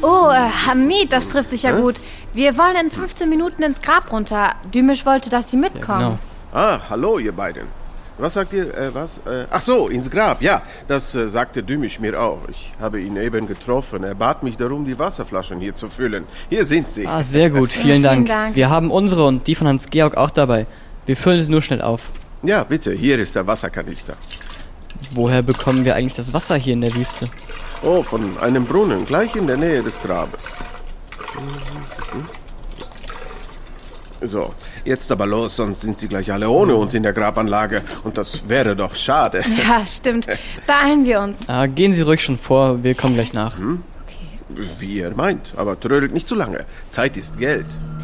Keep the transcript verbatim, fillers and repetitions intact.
Oh, äh, Hamid, das trifft sich ja Hä? gut. Wir wollen in fünfzehn Minuten ins Grab runter. Dümisch wollte, dass Sie mitkommen. Ja, genau. Ah, hallo ihr beiden. Was sagt ihr, äh, was? Äh, ach so, ins Grab, ja. Das äh, sagte Dümisch mir auch. Ich habe ihn eben getroffen. Er bat mich darum, die Wasserflaschen hier zu füllen. Hier sind sie. Ah, sehr gut, vielen, ja, Dank. vielen Dank. Wir haben unsere und die von Hans-Georg auch dabei. Wir füllen sie nur schnell auf. Ja, bitte, hier ist der Wasserkanister. Woher bekommen wir eigentlich das Wasser hier in der Wüste? Oh, von einem Brunnen, gleich in der Nähe des Grabes. So, jetzt aber los, sonst sind sie gleich alle ohne uns in der Grabanlage. Und das wäre doch schade. Ja, stimmt. Beeilen wir uns. Ah, gehen Sie ruhig schon vor, wir kommen gleich nach. Hm? Okay. Wie ihr meint, aber trödelt nicht zu lange. Zeit ist Geld.